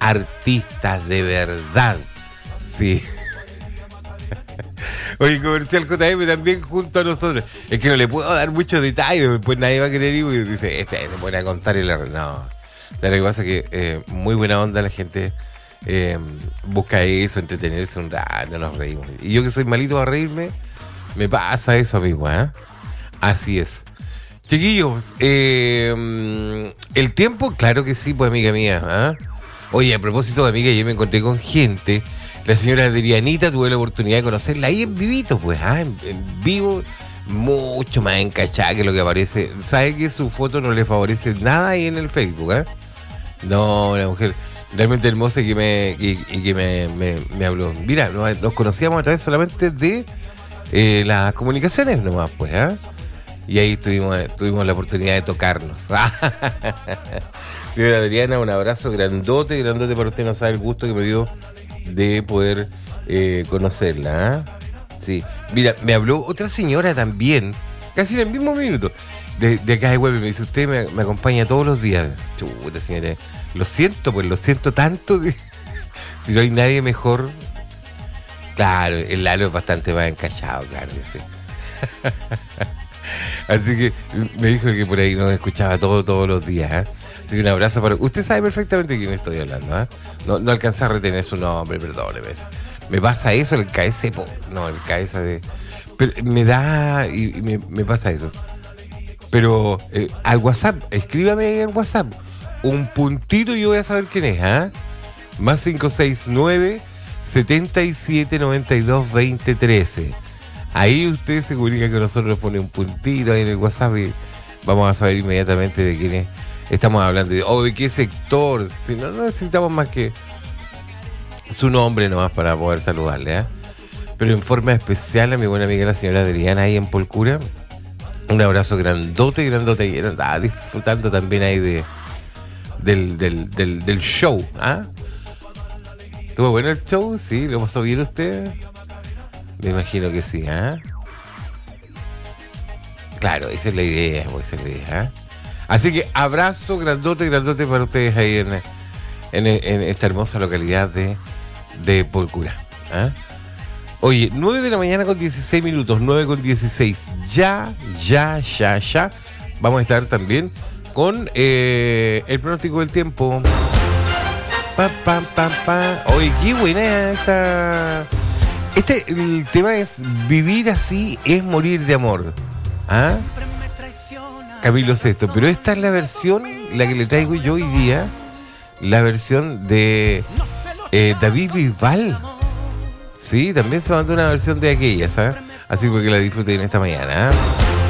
artistas de verdad. Sí. Oye, Comercial JM también junto a nosotros. Es que no le puedo dar muchos detalles, después nadie va a querer ir y dice, se pone a contar y no. Lo que pasa es que muy buena onda la gente busca eso, entretenerse un rato, nos reímos. Y yo que soy malito a reírme, me pasa eso, amigo, ¿eh? Así es. Chiquillos, el tiempo, claro que sí, pues amiga mía, ¿eh? Oye, a propósito de amiga, yo me encontré con gente. La señora Adrianita, tuve la oportunidad de conocerla ahí en vivito, pues, en vivo, mucho más encachada que lo que aparece. ¿Sabe que su foto no le favorece nada ahí en el Facebook, eh? No, una mujer realmente hermosa y que me habló. Mira, nos conocíamos a través solamente de las comunicaciones nomás, pues, ¿eh? Y ahí tuvimos la oportunidad de tocarnos. Señora Adriana, un abrazo grandote para usted, no sabe el gusto que me dio de poder conocerla, ¿eh? Sí. Mira, me habló otra señora también, casi en el mismo minuto, de acá de Huevo, me dice, usted me acompaña todos los días. Chuta, señora, lo siento tanto. Si no hay nadie mejor. Claro, el Lalo es bastante más encachado, claro que sí. Así que me dijo que por ahí nos escuchaba todos los días, ¿eh? Así que un abrazo para... Usted sabe perfectamente de quién estoy hablando, ¿eh? No alcanza a retener su nombre, perdóneme. Me pasa eso, el KS... No, el KS de... Pero me da... Y me pasa eso. Pero al WhatsApp, escríbame en WhatsApp. Un puntito y yo voy a saber quién es, ¿ah? Más 569 77 92 20 13. Ahí usted se comunica con nosotros, pone un puntito ahí en el WhatsApp y vamos a saber inmediatamente de quién es. Estamos hablando de qué sector. Si no necesitamos más que su nombre nomás para poder saludarle, ¿eh? Pero en forma especial a mi buena amiga la señora Adriana ahí en Polcura. Un abrazo grandote. Y andaba disfrutando también ahí del show, ¿ah? ¿Estuvo bueno el show? ¿Sí? ¿Lo pasó bien usted? Me imagino que sí, ¿ah? Claro, esa es la idea, ¿eh? Así que abrazo grandote para ustedes ahí en esta hermosa localidad de Polcura, ¿eh? Oye, 9 de la mañana con 16 minutos, 9 con 16. Ya. Vamos a estar también con el pronóstico del tiempo. Oye, qué buena esta... el tema es vivir así es morir de amor, ¿ah? Camilo Sesto, pero esta es la versión, la que le traigo yo hoy día, la versión de David Bisbal. Sí, también se mandó una versión de aquellas, ¿ah? Así que la disfruten esta mañana, ¿ah?